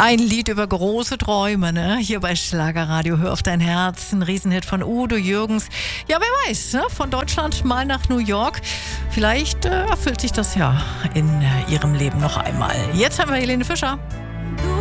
Ein Lied über große Träume, ne? Hier bei Schlagerradio, Hör auf dein Herz. Ein Riesenhit von Udo Jürgens. Ja, wer weiß, ne? Von Deutschland mal nach New York. Vielleicht erfüllt sich das ja in ihrem Leben noch einmal. Jetzt haben wir Helene Fischer.